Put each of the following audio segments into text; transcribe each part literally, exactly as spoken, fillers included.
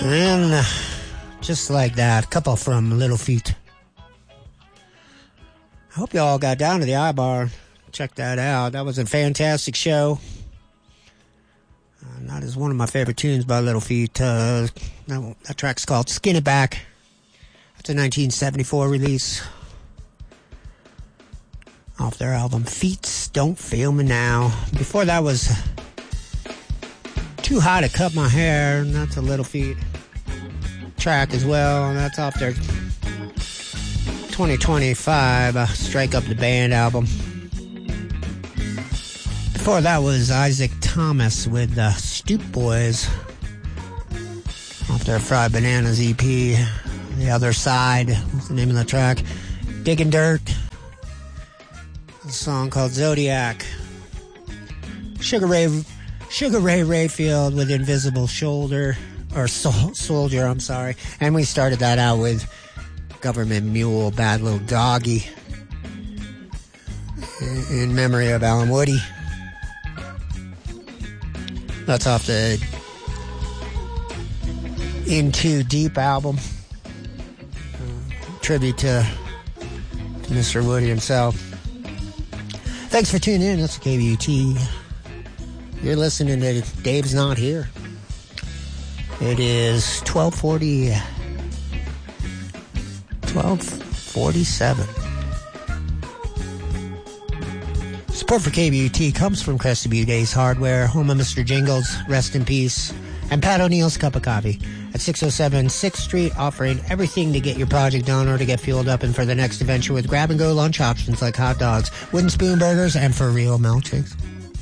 And uh, just like that, a couple from Little Feat. I hope y'all got down to the I-Bar. Check that out. That was a fantastic show. Uh, that is one of my favorite tunes by Little Feat. Uh, that, that track's called Skin It Back. That's a nineteen seventy-four release off their album Feats Don't Fail Me Now. Before that was Too High to Cut My Hair, and that's a Little Feat track as well, and that's off their twenty twenty-five uh, Strike Up the Band album. Before that was Isaac Thomas with the uh, Stoop Boys off their Fried Bananas E P. The Other Side was the name of the track. Digging Dirt, a song called Zodiac. Sugar Ray Sugar Ray Rayfield with Invisible Shoulder or Sol- Soldier, I'm sorry. And we started that out with Government Mule, Bad Little Doggy, in, in memory of Alan Woody. That's off the Into Deep album. Uh, tribute to, to Mister Woody himself. Thanks for tuning in. That's K B U T. You're listening to Dave's Not Here. It is twelve forty... twelve forty-seven. Support for K B U T comes from Crested Butte Ace Hardware, home of Mister Jingles, rest in peace, and Pat O'Neill's Cup of Coffee at six oh seven sixth Street, offering everything to get your project done or to get fueled up and for the next adventure with grab-and-go lunch options like hot dogs, wooden spoon burgers, and for real milkshakes.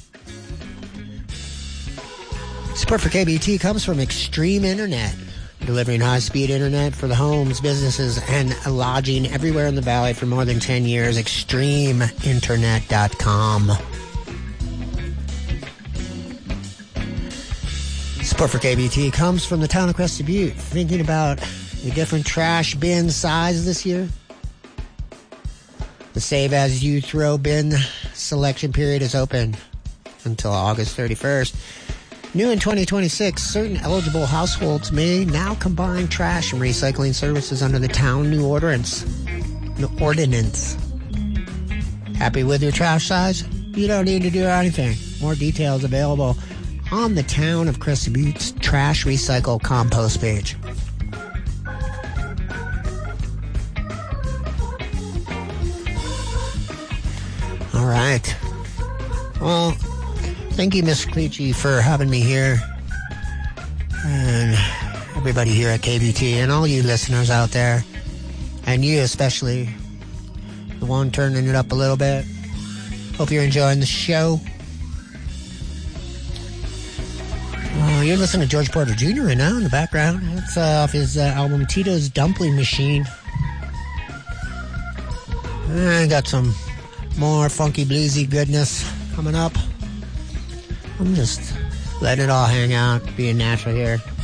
Support for K B U T comes from Extreme Internet, delivering high-speed internet for the homes, businesses, and lodging everywhere in the valley for more than ten years. extreme internet dot com. Support for K B T comes from the town of Crested Butte. Thinking about the different trash bin size this year? The Save As You Throw bin selection period is open until August thirty-first. New in twenty twenty-six, certain eligible households may now combine trash and recycling services under the town new ordinance. New ordinance. Happy with your trash size? You don't need to do anything. More details available on the town of Crested Butte's Trash Recycle Compost page. All right. Well, thank you, Miss Cleachy, for having me here. And everybody here at K B T and all you listeners out there. And you especially, the one turning it up a little bit. Hope you're enjoying the show. Uh, you're listening to George Porter Junior right now in the background. That's uh, off his uh, album Tito's Dumpling Machine. I got some more funky bluesy goodness coming up. I'm just letting it all hang out, being natural here.